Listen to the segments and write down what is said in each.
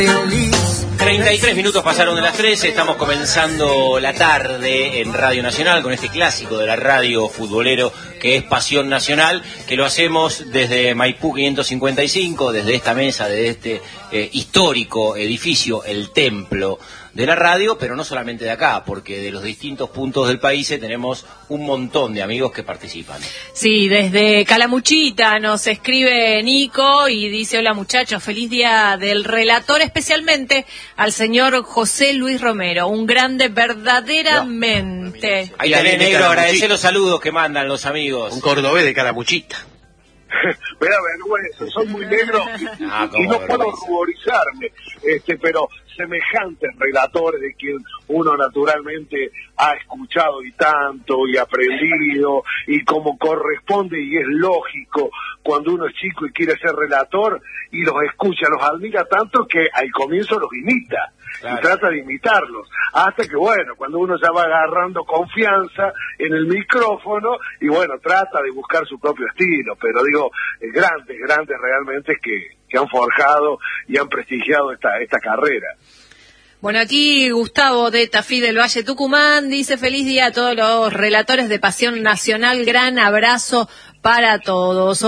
33 minutos pasaron de las 13, estamos comenzando la tarde en Radio Nacional con este clásico de la radio futbolero que es Pasión Nacional, que lo hacemos desde Maipú 555, desde esta mesa, desde este histórico edificio, el templo de la radio, pero no solamente de acá, porque de los distintos puntos del país tenemos un montón de amigos que participan. Sí, desde Calamuchita nos escribe Nico y dice: hola muchachos, feliz día del relator, especialmente al señor José Luis Romero, un grande verdaderamente. No, ahí tenés, negro, agradecer los saludos que mandan los amigos. Un cordobés de Calamuchita. Me da vergüenza, soy muy negro y no puedo ruborizarme, pero semejantes relatores de quien uno naturalmente ha escuchado y tanto y aprendido y como corresponde y es lógico cuando uno es chico y quiere ser relator y los escucha, los admira tanto que al comienzo los imita. Claro. Y trata de imitarlos, hasta que bueno, cuando uno ya va agarrando confianza en el micrófono y bueno, trata de buscar su propio estilo, pero digo, grandes realmente que han forjado y han prestigiado esta carrera. Bueno, aquí Gustavo de Tafí del Valle Tucumán dice: feliz día a todos los relatores de Pasión Nacional, gran abrazo para todos.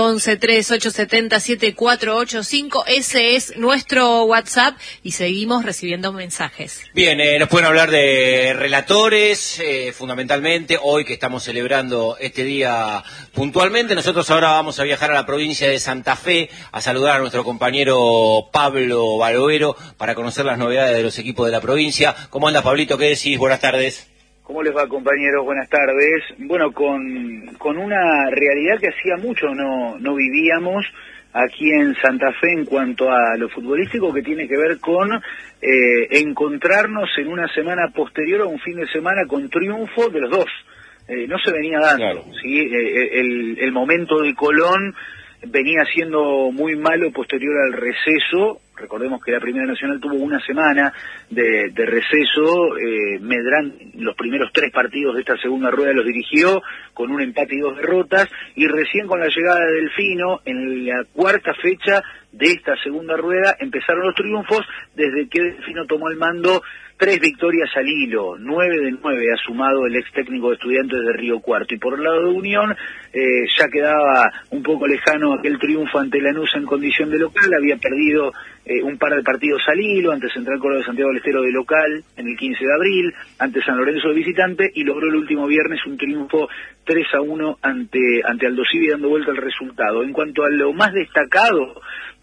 1138707485, ese es nuestro WhatsApp y seguimos recibiendo mensajes. Bien, nos pueden hablar de relatores, fundamentalmente, hoy que estamos celebrando este día puntualmente. Nosotros ahora vamos a viajar a la provincia de Santa Fe a saludar a nuestro compañero Pablo Baloero para conocer las novedades de los equipos de la provincia. ¿Cómo anda, Pablito? ¿Qué decís? Buenas tardes. ¿Cómo les va, compañeros? Buenas tardes. Bueno, con una realidad que hacía mucho no vivíamos aquí en Santa Fe en cuanto a lo futbolístico, que tiene que ver con encontrarnos en una semana posterior a un fin de semana con triunfo de los dos. No se venía dando, claro. ¿Sí? El momento de Colón venía siendo muy malo posterior al receso. Recordemos que la Primera Nacional tuvo una semana de receso. Medrán los primeros 3 partidos de esta segunda rueda los dirigió con un empate y 2 derrotas, y recién con la llegada de Delfino en la 4ª fecha de esta segunda rueda empezaron los triunfos. Desde que Delfino tomó el mando, 3 victorias al hilo, 9 de 9 ha sumado el ex técnico de Estudiantes de Río Cuarto. Y por el lado de Unión, ya quedaba un poco lejano aquel triunfo ante Lanús en condición de local. Había perdido un par de partidos al hilo, ante Central Córdoba de Santiago del Estero de local en el 15 de abril, ante San Lorenzo de visitante, y logró el último viernes un triunfo 3-1 ante Aldo Civi, dando vuelta al resultado. En cuanto a lo más destacado,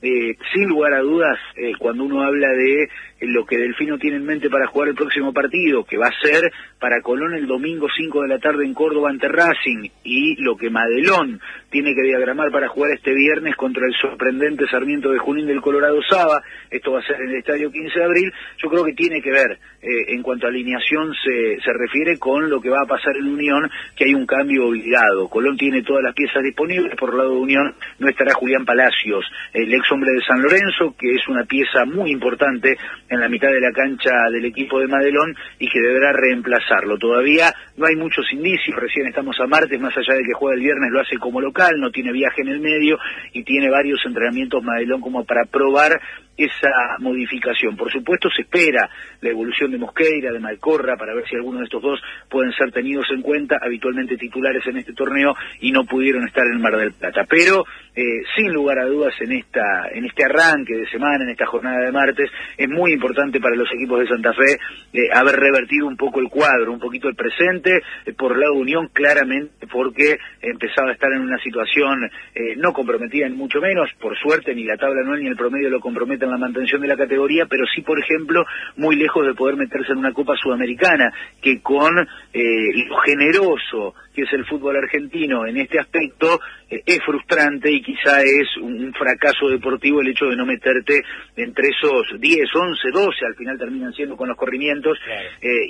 sin lugar a dudas, cuando uno habla de lo que Delfino tiene en mente para jugar el próximo partido, que va a ser para Colón el domingo 5 de la tarde en Córdoba ante Racing, y lo que Madelón tiene que diagramar para jugar este viernes contra el sorprendente Sarmiento de Junín del Colorado Saba, esto va a ser en el estadio 15 de abril, yo creo que tiene que ver, en cuanto a alineación se refiere con lo que va a pasar en Unión, que hay un cambio obligado. Colón tiene todas las piezas disponibles, por el lado de Unión no estará Julián Palacios, el ex hombre de San Lorenzo, que es una pieza muy importante en la mitad de la cancha del equipo de Madelón y que deberá reemplazarlo. Todavía no hay muchos indicios, recién estamos a martes, más allá de que juega el viernes, lo hace como local, no tiene viaje en el medio y tiene varios entrenamientos Madelón como para probar esa modificación. Por supuesto se espera la evolución de Mosqueira, de Malcorra, para ver si alguno de estos dos pueden ser tenidos en cuenta, habitualmente titulares en este torneo y no pudieron estar en Mar del Plata. Pero sin lugar a dudas en este arranque de semana, en esta jornada de martes, es muy importante para los equipos de Santa Fe haber revertido un poco el cuadro, un poquito el presente, por el lado de Unión claramente, porque empezaba a estar en una situación no comprometida ni mucho menos, por suerte ni la tabla anual ni el promedio lo comprometen la mantención de la categoría, pero sí, por ejemplo, muy lejos de poder meterse en una Copa Sudamericana, que con lo generoso que es el fútbol argentino en este aspecto, es frustrante y quizá es un fracaso deportivo el hecho de no meterte entre esos 10, 11, 12, al final terminan siendo con los corrimientos, claro.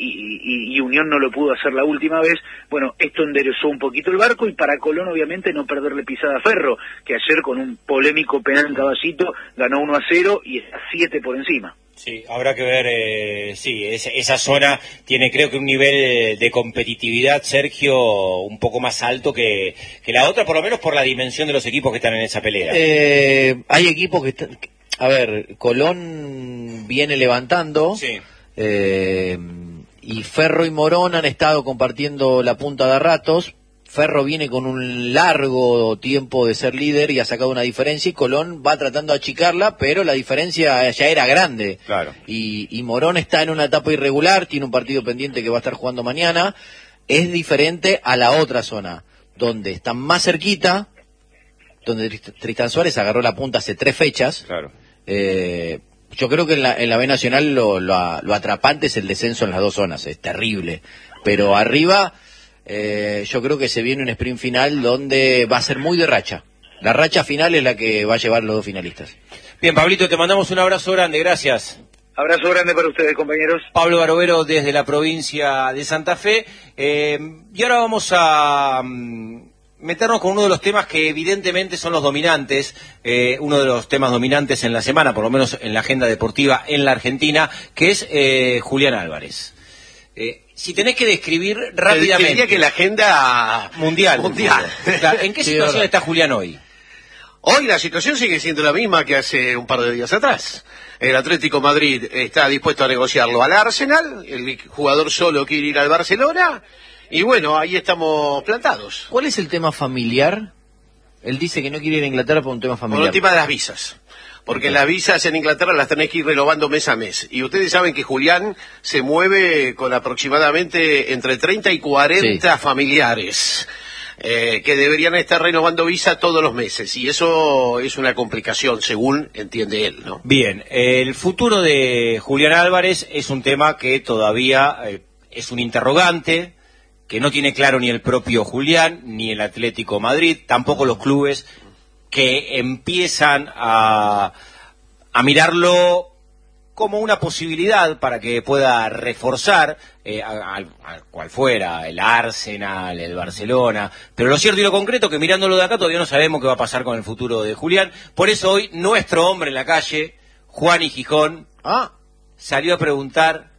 y Unión no lo pudo hacer la última vez. Bueno, esto enderezó un poquito el barco, y para Colón obviamente no perderle pisada a Ferro, que ayer con un polémico penal en Caballito ganó 1-0 y está 7 por encima. Sí, habrá que ver, esa zona tiene creo que un nivel de competitividad, Sergio, un poco más alto que la otra, por lo menos por la dimensión de los equipos que están en esa pelea. Hay equipos que están... A ver, Colón viene levantando. Sí. Y Ferro y Morón han estado compartiendo la punta de ratos. Ferro viene con un largo tiempo de ser líder y ha sacado una diferencia, y Colón va tratando de achicarla, pero la diferencia ya era grande. Claro. Y Morón está en una etapa irregular, tiene un partido pendiente que va a estar jugando mañana. Es diferente a la otra zona, donde están más cerquita, donde Tristán Suárez agarró la punta hace 3 fechas. Claro. Yo creo que en la B Nacional lo atrapante es el descenso en las 2 zonas, es terrible. Pero arriba, yo creo que se viene un sprint final donde va a ser muy de racha. La racha final es la que va a llevar los 2 finalistas. Bien, Pablito, te mandamos un abrazo grande, gracias. Abrazo grande para ustedes, compañeros. Pablo Barovero desde la provincia de Santa Fe. Y ahora vamos a meternos con uno de los temas que evidentemente son los dominantes, uno de los temas dominantes en la semana, por lo menos en la agenda deportiva en la Argentina, que es Julián Álvarez. Si tenés que describir rápidamente... Te diría que la agenda mundial. Claro, ¿en qué situación verdad. está Julián hoy? Hoy la situación sigue siendo la misma que hace un par de días atrás. El Atlético Madrid está dispuesto a negociarlo al Arsenal, el jugador solo quiere ir al Barcelona, y bueno, ahí estamos plantados. ¿Cuál es el tema familiar? Él dice que no quiere ir a Inglaterra por un tema Por familiar. el tema de las visas. Porque las visas en Inglaterra las tenés que ir renovando mes a mes. Y ustedes saben que Julián se mueve con aproximadamente entre 30 y 40 familiares que deberían estar renovando visa todos los meses. Y eso es una complicación, según entiende él, ¿no? Bien, el futuro de Julián Álvarez es un tema que todavía es un interrogante, que no tiene claro ni el propio Julián, ni el Atlético Madrid, tampoco los clubes, que empiezan a mirarlo como una posibilidad para que pueda reforzar a cual fuera, el Arsenal, el Barcelona. Pero lo cierto y lo concreto que mirándolo de acá todavía no sabemos qué va a pasar con el futuro de Julián. Por eso hoy nuestro hombre en la calle, Juan y Gijón, salió a preguntar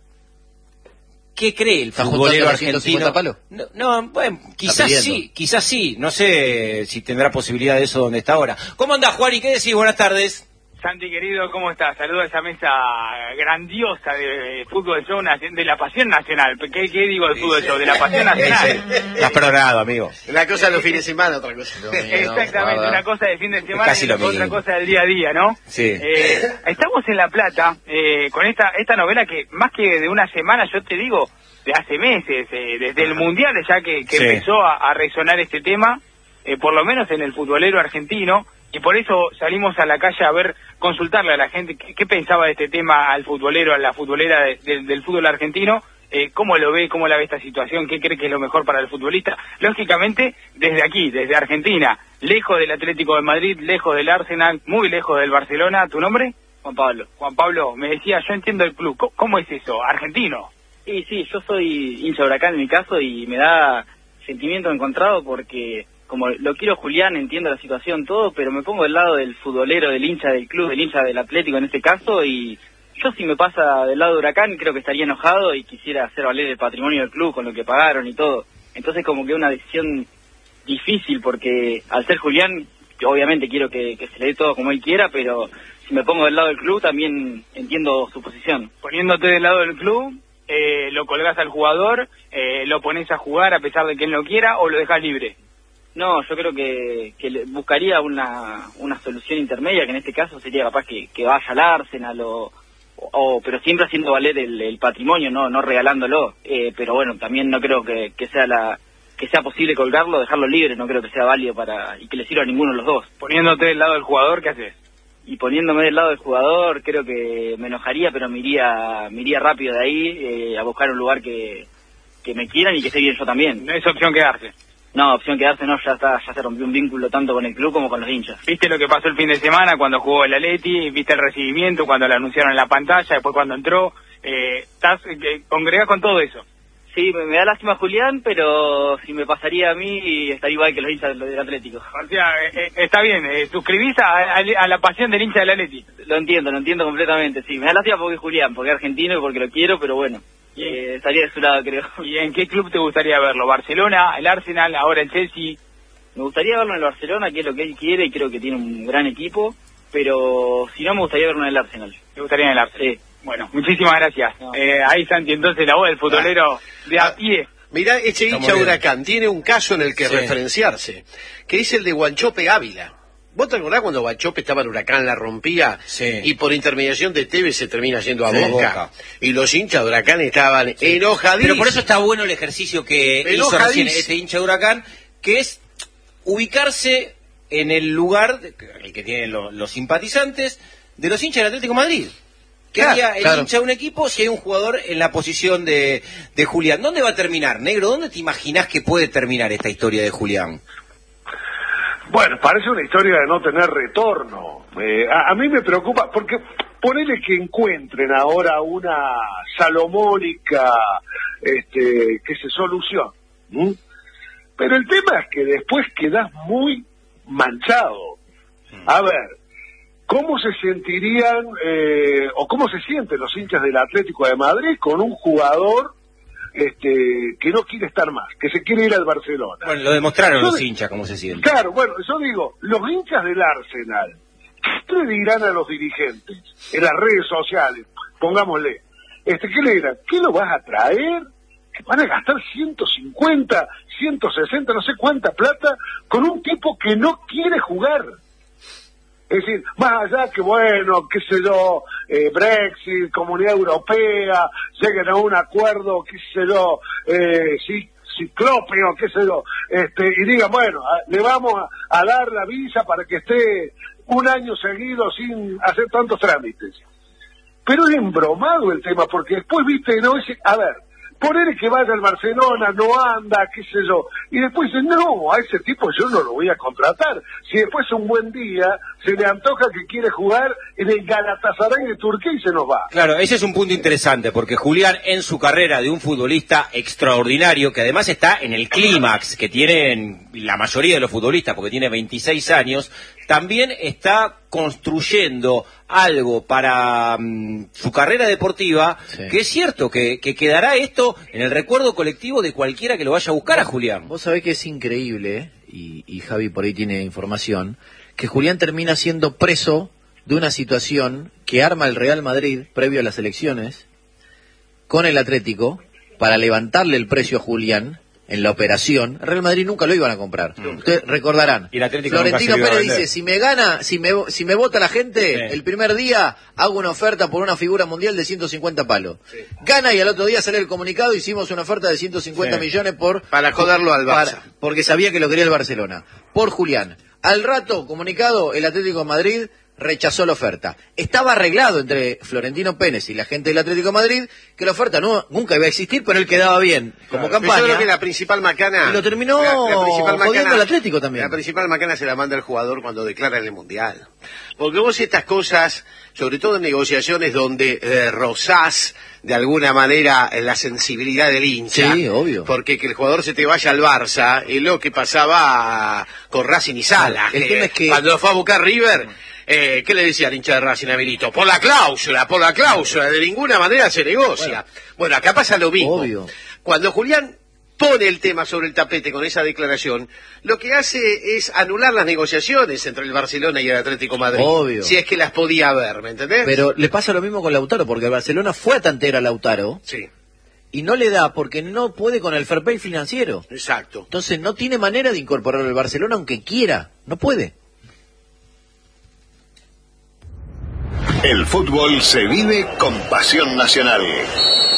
¿qué cree el futbolero argentino? No, bueno, quizás sí, no sé si tendrá posibilidad de eso donde está ahora. ¿Cómo andás, Juan? ¿Y qué decís? Buenas tardes. Santi, querido, ¿cómo estás? Saludos a esa mesa grandiosa de fútbol show, de la pasión nacional. ¿Qué digo de fútbol show? De la pasión nacional. Estás perdonado, amigo. Una cosa de los fines de semana, otra cosa. Exactamente, una cosa de fin de semana y otra cosa del día a día, ¿no? Sí. Estamos en La Plata con esta novela que más que de una semana, yo te digo, de hace meses, desde el Mundial ya que empezó a resonar este tema, por lo menos en el futbolero argentino. Y por eso salimos a la calle a ver, consultarle a la gente qué pensaba de este tema al futbolero, a la futbolera del fútbol argentino, cómo lo ve, cómo la ve esta situación, qué cree que es lo mejor para el futbolista. Lógicamente, desde aquí, desde Argentina, lejos del Atlético de Madrid, lejos del Arsenal, muy lejos del Barcelona. ¿Tu nombre? Juan Pablo. Juan Pablo, me decía, yo entiendo el club. ¿Cómo es eso? ¿Argentino? Sí, yo soy hincha de Huracán en mi caso y me da sentimiento encontrado porque... como lo quiero Julián, entiendo la situación, todo, pero me pongo del lado del futbolero, del hincha del club, del hincha del Atlético en este caso, y yo si me pasa del lado de Huracán creo que estaría enojado y quisiera hacer valer el patrimonio del club con lo que pagaron y todo. Entonces como que una decisión difícil porque al ser Julián, obviamente quiero que se le dé todo como él quiera, pero si me pongo del lado del club también entiendo su posición. Poniéndote del lado del club, lo colgás al jugador, lo pones a jugar a pesar de que él no quiera o lo dejas libre. No, yo creo que buscaría una solución intermedia, que en este caso sería capaz que vaya al Arsenal pero siempre haciendo valer el patrimonio, no regalándolo. Pero bueno, también no creo que sea posible colgarlo, dejarlo libre, no creo que sea válido y que le sirva a ninguno de los dos. Poniéndote del lado del jugador, ¿qué haces? Y poniéndome del lado del jugador, creo que me enojaría, pero me iría rápido de ahí a buscar un lugar que me quieran y que esté bien yo también. No es opción quedarse. No, opción quedarse no, ya se rompió un vínculo tanto con el club como con los hinchas. ¿Viste lo que pasó el fin de semana cuando jugó el Atleti? ¿Viste el recibimiento cuando lo anunciaron en la pantalla, después cuando entró? ¿Estás congregás con todo eso? Sí, me da lástima Julián, pero si me pasaría a mí estaría igual que los hinchas del Atlético. O sea, está bien, suscribís a la pasión del hincha del Atleti. Lo entiendo completamente, sí. Me da lástima porque es Julián, porque es argentino y porque lo quiero, pero bueno. Estaría de su lado, creo. ¿Y en qué club te gustaría verlo? ¿Barcelona, el Arsenal, ahora el Chelsea? Me gustaría verlo en el Barcelona, que es lo que él quiere, y creo que tiene un gran equipo. pero si no me gustaría verlo en el Arsenal. ¿Te gustaría en el Arsenal? Sí. Bueno, muchísimas gracias. No. Ahí Santi, entonces la voz del futbolero de a pie. Mirá, este hincha Huracán tiene un caso en el que referenciarse, que es el de Guanchope Ávila. ¿Vos te acordás cuando Guanchope estaba en Huracán, la rompía, y por intermediación de Tevez se termina yendo a Boca? Y los hinchas de Huracán estaban enojadísimos. Pero por eso está bueno el ejercicio que hizo recién este hincha de Huracán, que es ubicarse en el lugar, el que tienen los simpatizantes, de los hinchas del Atlético de Madrid. ¿Qué haría el hincha de un equipo si hay un jugador en la posición de Julián? ¿Dónde va a terminar, Negro? ¿Dónde te imaginás que puede terminar esta historia de Julián? Bueno, parece una historia de no tener retorno. A mí me preocupa, porque ponele que encuentren ahora una salomónica que se solucione. Pero el tema es que después quedás muy manchado. A ver, ¿cómo se sentirían o cómo se sienten los hinchas del Atlético de Madrid con un jugador que no quiere estar más, que se quiere ir al Barcelona? Bueno, lo demostraron los hinchas, cómo se sienten. Claro, bueno, yo digo, los hinchas del Arsenal, ¿qué le dirán a los dirigentes en las redes sociales? Pongámosle, ¿qué le dirán? ¿Qué lo vas a traer? Que van a gastar 150, 160, no sé cuánta plata con un tipo que no quiere jugar. Es decir, más allá que, bueno, qué sé yo, Brexit, Comunidad Europea, lleguen a un acuerdo, qué sé yo, ciclópeo, qué sé yo, y digan, bueno, le vamos a dar la visa para que esté un año seguido sin hacer tantos trámites. Pero es embromado el tema, porque después, viste, no es, a ver, poner que vaya al Barcelona, no anda, qué sé yo, y después dicen, no, a ese tipo yo no lo voy a contratar. Si después un buen día se le antoja que quiere jugar en el Galatasaray de Turquía y se nos va. Claro, ese es un punto interesante, porque Julián, en su carrera de un futbolista extraordinario, que además está en el clímax que tienen la mayoría de los futbolistas, porque tiene 26 años, también está construyendo algo para su carrera deportiva, que es cierto que quedará esto en el recuerdo colectivo de cualquiera que lo vaya a buscar a Julián. Vos sabés que es increíble, y Javi por ahí tiene información, que Julián termina siendo preso de una situación que arma el Real Madrid previo a las elecciones con el Atlético para levantarle el precio a Julián en la operación. El Real Madrid nunca lo iban a comprar. Ustedes recordarán. Y el Atlético Florentino Pérez dice, si me gana, si me vota la gente, el primer día hago una oferta por una figura mundial de 150 palos. Gana y al otro día sale el comunicado, hicimos una oferta de 150 millones para joderlo al Barça. Porque sabía que lo quería el Barcelona. Por Julián. Al rato, comunicado, el Atlético de Madrid rechazó la oferta. Estaba arreglado entre Florentino Pérez y la gente del Atlético de Madrid que la oferta nunca iba a existir, pero él quedaba bien como campaña. Yo creo que la principal macana... Y lo terminó jodiendo el Atlético también. La principal macana se la manda el jugador cuando declara en el Mundial. Porque vos estas cosas, sobre todo en negociaciones donde rozás de alguna manera la sensibilidad del hincha. Sí, obvio. Porque que el jugador se te vaya al Barça es lo que pasaba con Racing y Salas. El tema es que... Cuando fue a buscar River... ¿qué le decía al hincha de Racing a Milito? Por la cláusula, de ninguna manera se negocia. Bueno, acá pasa lo mismo. Obvio. Cuando Julián pone el tema sobre el tapete con esa declaración, lo que hace es anular las negociaciones entre el Barcelona y el Atlético de Madrid. Obvio. Si es que las podía haber, ¿me entendés? Pero le pasa lo mismo con Lautaro, porque el Barcelona fue a tantear a Lautaro. Sí. Y no le da porque no puede con el fair play financiero. Exacto. Entonces no tiene manera de incorporarlo al Barcelona aunque quiera. No puede. El fútbol se vive con pasión nacional.